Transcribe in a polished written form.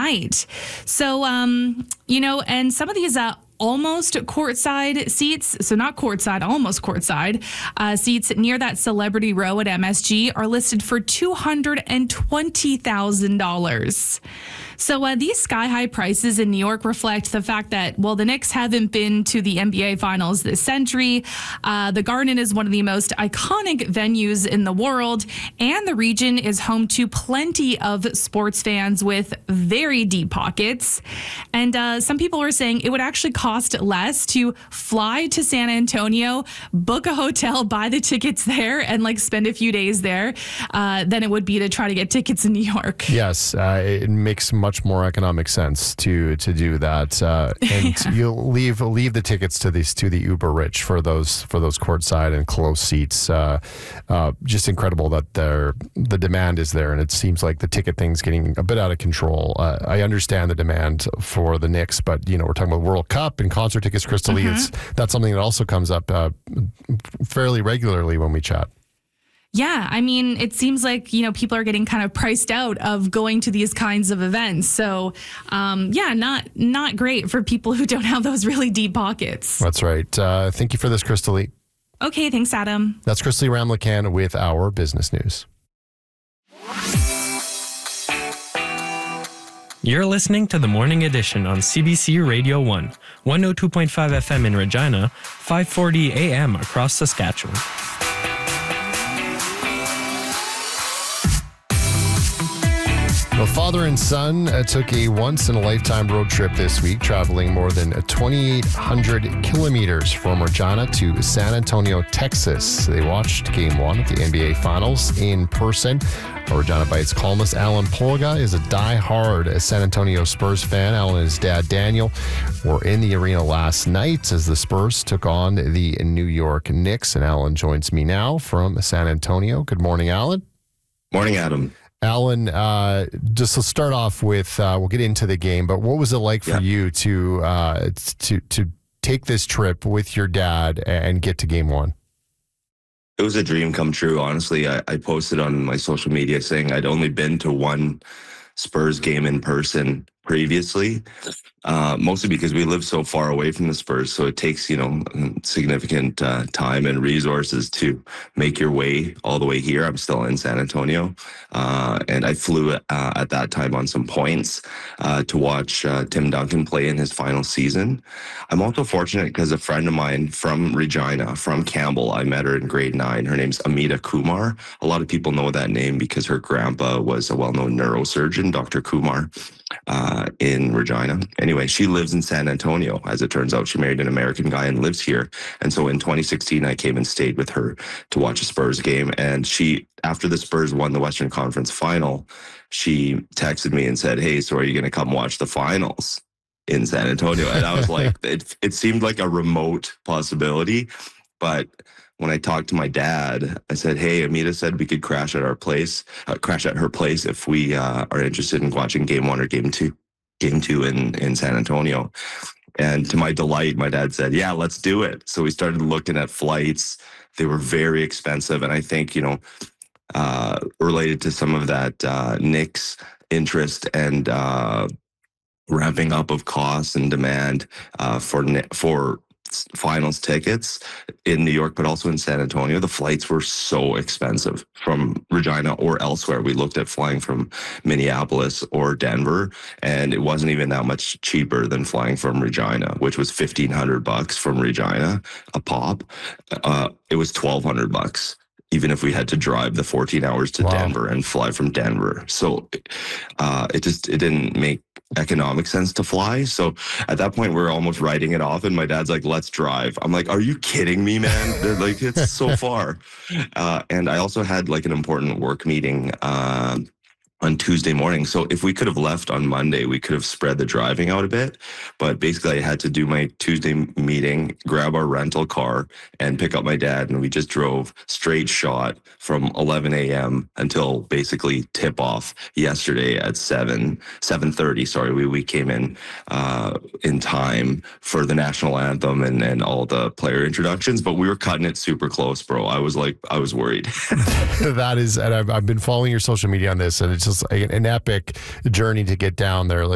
night. So, and some of these almost courtside seats, so not courtside, almost courtside seats near that celebrity row at MSG are listed for $220,000. So these sky-high prices in New York reflect the fact that, well, the Knicks haven't been to the NBA Finals this century. The Garden is one of the most iconic venues in the world, and the region is home to plenty of sports fans with very deep pockets. And some people are saying it would actually cost less to fly to San Antonio, book a hotel, buy the tickets there, and spend a few days there than it would be to try to get tickets in New York. Yes, it makes much more economic sense to do that, and you'll leave the tickets to the uber rich for those courtside and close seats. Just incredible that the demand is there, and it seems like the ticket thing's getting a bit out of control. I understand the demand for the Knicks, but we're talking about World Cup and concert tickets. Crystal Lee, that's something that also comes up fairly regularly when we chat. Yeah, I mean, it seems like, people are getting kind of priced out of going to these kinds of events. So, not great for people who don't have those really deep pockets. That's right. Thank you for this, Crystal Lee. Okay, thanks, Adam. That's Crystal Lee Ramlakan with our business news. You're listening to the Morning Edition on CBC Radio 1, 102.5 FM in Regina, 540 AM across Saskatchewan. Well, father and son took a once-in-a-lifetime road trip this week, traveling more than 2,800 kilometers from Regina to San Antonio, Texas. They watched Game 1 of the NBA Finals in person. Regina Bites columnist Alan Polga is a die-hard San Antonio Spurs fan. Alan and his dad, Daniel, were in the arena last night as the Spurs took on the New York Knicks. And Alan joins me now from San Antonio. Good morning, Alan. Morning, Adam. Alan, just to start off with, we'll get into the game, but what was it like for you to take this trip with your dad and get to Game 1? It was a dream come true, honestly. I posted on my social media saying I'd only been to one Spurs game in person previously, mostly because we live so far away from the Spurs. So it takes, significant time and resources to make your way all the way here. I'm still in San Antonio. And I flew at that time on some points to watch Tim Duncan play in his final season. I'm also fortunate because a friend of mine from Regina, from Campbell, I met her in grade 9. Her name's Amita Kumar. A lot of people know that name because her grandpa was a well-known neurosurgeon, Dr. Kumar, in Regina. Anyway, she lives in San Antonio. As it turns out, she married an American guy and lives here. And so in 2016, I came and stayed with her to watch a Spurs game. And after the Spurs won the Western Conference final, she texted me and said, "Hey, so are you going to come watch the finals in San Antonio?" And I was like, it seemed like a remote possibility. But when I talked to my dad, I said, "Hey, Amita said we could crash at her place if we are interested in watching Game 1 or Game 2 in San Antonio." And to my delight, my dad said, "Yeah, let's do it." So we started looking at flights. They were very expensive. And I think, related to some of that Knicks interest and ramping up of costs and demand for finals tickets in New York, but also in San Antonio, the flights were so expensive from Regina or elsewhere. We looked at flying from Minneapolis or Denver, and it wasn't even that much cheaper than flying from Regina, which was $1,500 from Regina a pop. It was $1,200 even if we had to drive the 14 hours to Denver and fly from Denver. So it didn't make economic sense to fly. So at that point, we're almost writing it off. And my dad's like, "Let's drive." I'm like, "Are you kidding me, man?" They're like, "It's so far." And I also had an important work meeting on Tuesday morning. So if we could have left on Monday, we could have spread the driving out a bit. But basically, I had to do my Tuesday meeting, grab our rental car, and pick up my dad. And we just drove straight shot from 11 a.m. until basically tip off yesterday at 7:30. Sorry, we came in time for the national anthem and all the player introductions. But we were cutting it super close, bro. I was worried. That is, and I've been following your social media on this, and it's just an epic journey to get down there.